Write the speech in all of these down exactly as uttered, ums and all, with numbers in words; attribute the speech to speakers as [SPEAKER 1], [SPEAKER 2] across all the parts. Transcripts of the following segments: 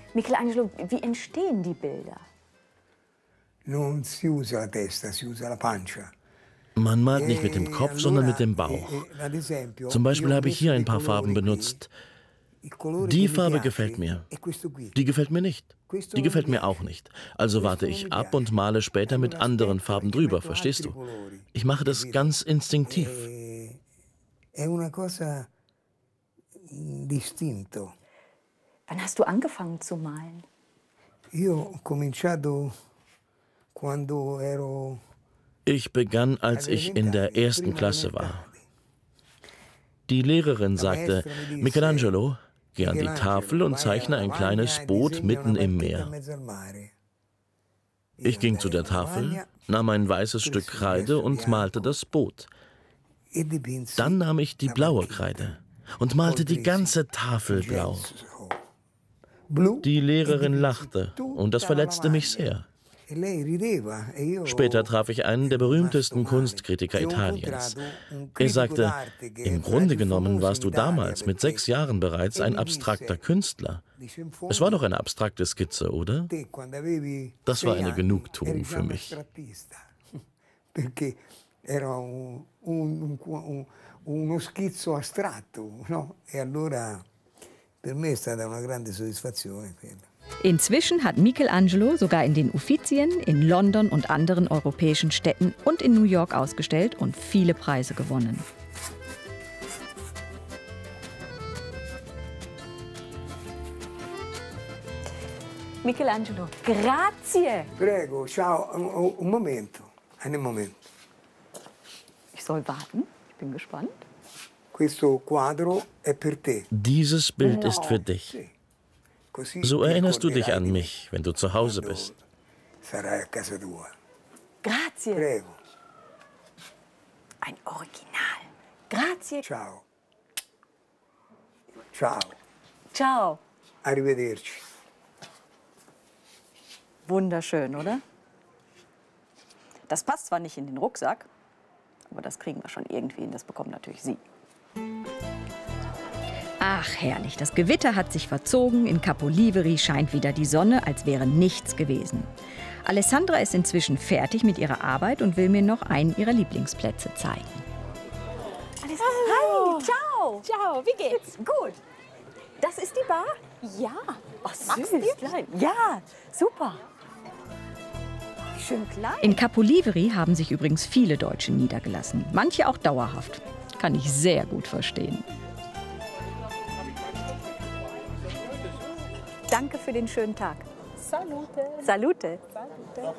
[SPEAKER 1] Michelangelo, wie entstehen die Bilder?
[SPEAKER 2] Non si usa la testa, si usa la pancia.
[SPEAKER 3] Man malt nicht mit dem Kopf, sondern mit dem Bauch. Zum Beispiel habe ich hier ein paar Farben benutzt. Die Farbe gefällt mir. Die gefällt mir nicht. Die gefällt mir auch nicht. Also warte ich ab und male später mit anderen Farben drüber, verstehst du? Ich mache das ganz instinktiv.
[SPEAKER 2] Wann
[SPEAKER 1] hast du angefangen zu malen?
[SPEAKER 3] Ich begann, als ich in der ersten Klasse war. Die Lehrerin sagte, Michelangelo, geh an die Tafel und zeichne ein kleines Boot mitten im Meer. Ich ging zu der Tafel, nahm ein weißes Stück Kreide und malte das Boot. Dann nahm ich die blaue Kreide und malte die ganze Tafel blau. Die Lehrerin lachte und das verletzte mich sehr. Später traf ich einen der berühmtesten Kunstkritiker Italiens. Er sagte, im Grunde genommen warst du damals mit sechs Jahren bereits ein abstrakter Künstler. Es war doch eine abstrakte Skizze, oder? Das war eine Genugtuung für mich.
[SPEAKER 2] Uno schizzo astratto, no? E allora per me è stata una grande soddisfazione quella.
[SPEAKER 4] Inzwischen hat Michelangelo sogar in den Uffizien, in London und anderen europäischen Städten und in New York ausgestellt und viele Preise gewonnen.
[SPEAKER 1] Michelangelo, grazie!
[SPEAKER 2] Prego, ciao, un, un momento, einen Moment.
[SPEAKER 1] Ich soll warten, ich bin gespannt.
[SPEAKER 2] Questo quadro è per te.
[SPEAKER 3] Dieses Bild ist für dich. So erinnerst du dich an mich, wenn du zu Hause bist.
[SPEAKER 1] Grazie.
[SPEAKER 2] Prego.
[SPEAKER 1] Ein Original. Grazie.
[SPEAKER 2] Ciao. Ciao.
[SPEAKER 1] Ciao.
[SPEAKER 2] Arrivederci.
[SPEAKER 1] Wunderschön, oder? Das passt zwar nicht in den Rucksack, aber das kriegen wir schon irgendwie hin. Das bekommen natürlich Sie.
[SPEAKER 4] Ach, herrlich. Das Gewitter hat sich verzogen. In Capo Liveri scheint wieder die Sonne, als wäre nichts gewesen. Alessandra ist inzwischen fertig mit ihrer Arbeit und will mir noch einen ihrer Lieblingsplätze zeigen.
[SPEAKER 1] Hallo. Hi, ciao.
[SPEAKER 5] Ciao, wie geht's?
[SPEAKER 1] Gut. Das ist die Bar?
[SPEAKER 5] Ja.
[SPEAKER 1] Oh, süß, klein. Ja, super. Schön klein.
[SPEAKER 4] In Capo Liveri haben sich übrigens viele Deutsche niedergelassen. Manche auch dauerhaft. Kann ich sehr gut verstehen.
[SPEAKER 1] Danke für den schönen Tag.
[SPEAKER 5] Salute.
[SPEAKER 1] Salute.
[SPEAKER 5] Salute.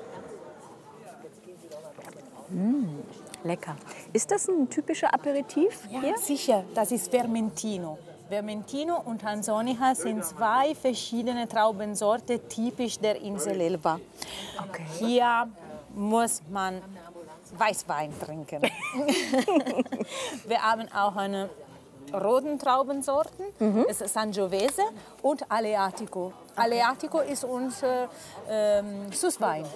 [SPEAKER 1] Mm, lecker. Ist das ein typischer Aperitif
[SPEAKER 5] Ja,
[SPEAKER 1] hier?
[SPEAKER 5] sicher. Das ist Vermentino. Vermentino und Anzonica sind zwei verschiedene Traubensorten, typisch der Insel Elba.
[SPEAKER 1] Okay.
[SPEAKER 5] Hier muss man Weißwein trinken. Wir haben auch eine roten Traubensorten, mhm. Es ist Sangiovese und Aleatico. Okay. Aleatico ist unser ähm, Süßwein.